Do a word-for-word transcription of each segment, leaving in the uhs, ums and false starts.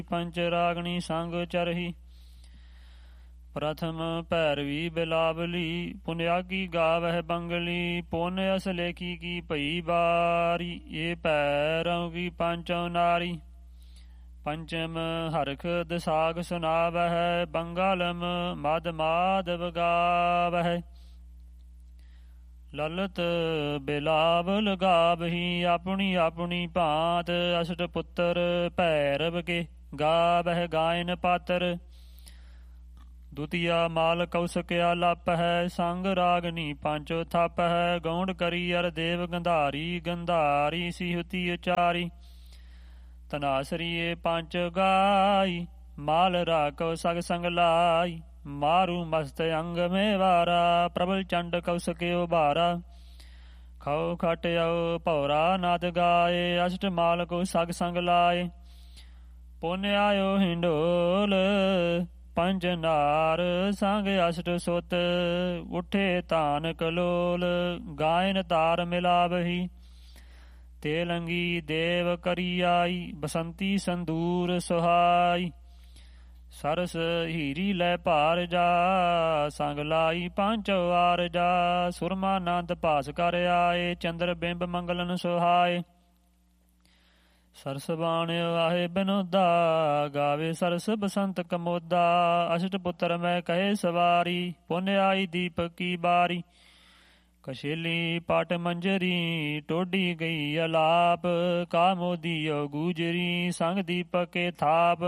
ਪੰਚ ਰਾਗਣੀ ਸੰਗ ਚਰਹੀ। ਪ੍ਰਥਮ ਭੈਰਵੀ ਬਿਲਾਵਲੀ ਪੁਨਿਆ ਕੀ ਗਾਵਹਿ ਬੰਗਲੀ। ਪੁਨ ਅਸ ਲੇਖੀ ਕੀ ਭਈ ਬਾਰੀ ਇਹ ਭੈਰਵ ਕੀ ਪੰਚੋ ਨਾਰੀ। ਪੰਚਮ ਹਰਖ ਦਸਾਗ ਸੁਨਾਵਹਿ ਬੰਗਾਲਮ ਮਦ ਮਾਧਵ ਗਾਵਹਿ। ਲਲਤ ਬਿਲਾਵਲ ਗਾਵਹੀ ਆਪਣੀ ਆਪਣੀ ਭਾਂਤ। ਅਸ਼ਟ ਪੁੱਤਰ ਭੈਰਵ ਕੇ ਗਾਵਹਿ ਗਾਇਨ ਪਾਤਰ। ਦੁਤੀਆ ਮਾਲ ਕੌਸਕ ਆਲਪ ਹੈ ਸੰਗ ਰਾਗਨੀ ਪੰਚੋ ਥਪ ਹੈ। ਗੌਂਡ ਕਰੀ ਅਰ ਦੇਵ ਗੰਧਾਰੀ ਗੰਧਾਰੀ ਸਿਹੁਤੀ ਉਚਾਰੀ। ਤਨਾਸਰੀਏ ਪੰਚ ਗਾਈ ਮਾਲ ਰਾਕੋ ਸਗ ਸੰਗ ਲਾਈ। ਮਾਰੂ ਮਸਤ ਅੰਗ ਮੇ ਵਾਰਾ ਪ੍ਰਬਲ ਚੰਡ ਕੌਸਕ ਉਬਾਰਾ। ਖਉ ਖਟਿਓ ਭੌਰਾ ਨਾਦ ਗਾਏ ਅਸ਼ਟ ਮਾਲ ਕੋ ਸਗ ਸੰਗ ਲਾਏ। ਪੁਨ ਆਇਓ ਹਿੰਡੋਲ ਪੰਜ ਨਾਰ ਸੰਗ ਅਸ਼ਟ ਸੁਤ। ਉਠੇ ਧਾਨ ਕਲੋਲ ਗਾਇਨ ਤਾਰ ਮਿਲਾਵਹੀ। ਤੇਲੰਗੀ ਦੇਵ ਕਰੀ ਆਈ ਬਸੰਤੀ ਸੰਦੂਰ ਸੁਹਾਈ। ਸਰਸ ਹੀਰੀ ਲੈ ਭਾਰ ਜਾ ਸੰਗ ਲਾਈ ਪੰਚੋ ਆਰ ਜਾ। ਸੁਰਮਾ ਨੰਦ ਭਾਸ ਕਰ ਆਏ ਚੰਦਰ ਬਿੰਬ ਮੰਗਲਨ ਸੁਹਾਏ। ਸਰਸ ਬਾਣਿਓ ਆਹੇ ਬਿਨੋਦਾ ਗਾਵੇ ਸਰਸ ਬਸੰਤ ਕਮੋਦਾ। ਅਸ਼ਟ ਪੁੱਤਰ ਮੈਂ ਕਹੇ ਸਵਾਰੀ ਪੁਨ ਆਈ ਦੀਪਕ ਕੀ ਬਾਰੀ। ਕਸ਼ੇਲੀ ਪਟ ਮੰਜਰੀ ਟੋਡੀ ਗਈ ਅਲਾਪ। ਕਾ ਮੋਦੀਓ ਗੂਜਰੀ ਸੰਗ ਦੀਪਕ ਕੇ ਥਾਪ।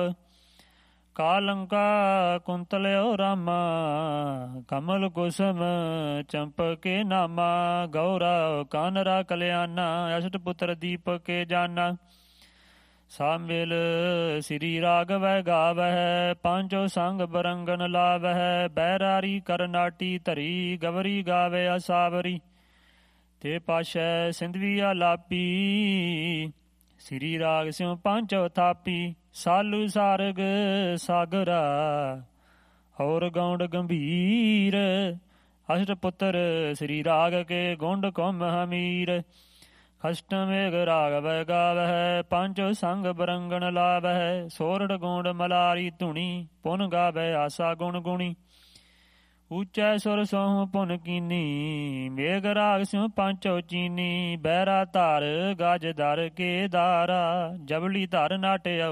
ਕਾਲੰਕਾ ਕੁੰਤਲਿਓ ਰਾਮਾ ਕਮਲ ਕੁਸਮ ਚੰਪਕੇ ਨਾਮਾ। ਗੌਰਾ ਕਾਨਰਾ ਕਲਿਆਣਾ ਅਸ਼ਟ ਪੁੱਤਰ ਦੀਪਕ ਕੇ ਜਾਨਾ। ਸਾਮਿਲ ਸ੍ਰੀ ਰਾਗਵੈ ਗਾਵਹਿ ਪੰਚੋ ਸੰਗ ਬਰੰਗਨ ਲਾਵਹਿ। ਬੈਰਾਰੀ ਕਰਨਾਟੀ ਧਰੀ ਗਵਰੀ ਗਾਵੇ ਅਸਾਵਰੀ। ਤੇ ਪਾਸ਼ੈ ਸਿੰਧਵੀ ਆਲਾਪੀ ਸ੍ਰੀ ਰਾਗ ਸਿਉ ਪੰਚੋ ਥਾਪੀ। ਸਾਲੂ ਸਾਰਗ ਸਾਗਰਾ ਹੋਰ ਗੌਂਡ ਗੰਭੀਰ। ਅਸ਼ਟ ਪੁੱਤਰ ਸ੍ਰੀ ਰਾਗ ਕੇ ਗੁੰਡ ਕੁੰਭ ਹਮੀਰ। ਖਸ਼ਟ ਮੇਘ ਰਾਗਵੈ ਗਾਵਹਿ ਪੰਚੋ ਸੰਗ ਬਰੰਗਣ ਲਾਵਹਿ। ਸੋਰਠ ਗੋਂਡ ਮਲਾਰੀ ਧੁਣੀ ਪੁਨ ਗਾਵੈ ਆਸਾ ਗੁਣ ਗੁਣੀ। ਉੱਚੈ ਸੁਰ ਸੋਹ ਪੁਨ ਕੀਨੀ ਮੇਘ ਰਾਗ ਸਿਉ ਪੰਚੋ ਚੀਨੀ। ਬਹਿਰਾ ਧਰ ਗਜ ਦਰ ਕੇ ਦਾਰਾ ਜਬਲੀ ਧਰ ਨਾਟਿਆ